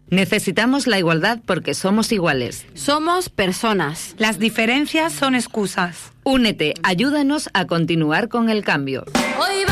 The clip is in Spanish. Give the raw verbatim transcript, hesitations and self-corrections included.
Necesitamos la igualdad porque somos iguales. Somos personas. Las diferencias son excusas. Únete, ayúdanos a continuar con el cambio. Hoy va